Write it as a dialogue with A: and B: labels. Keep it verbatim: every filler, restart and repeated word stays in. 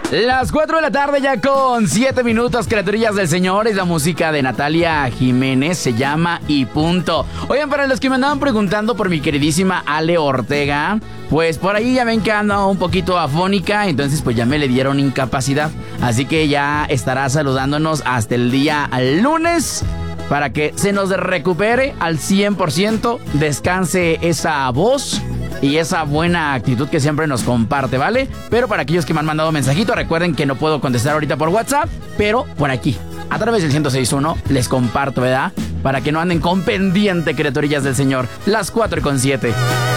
A: Las cuatro de la tarde ya con siete minutos, criaturillas del Señor. Es la música de Natalia Jiménez, se llama Y Punto. Oigan, para los que me andaban preguntando por mi queridísima Ale Ortega, pues por ahí ya ven que anda un poquito afónica, entonces pues ya me le dieron incapacidad. Así que ya estará saludándonos hasta el día lunes para que se nos recupere al cien por ciento, descanse esa voz y esa buena actitud que siempre nos comparte, ¿vale? Pero para aquellos que me han mandado mensajito, recuerden que no puedo contestar ahorita por WhatsApp, pero por aquí, a través del ciento seis punto uno, les comparto, ¿verdad? Para que no anden con pendiente, criaturillas del Señor. Las cuatro con siete.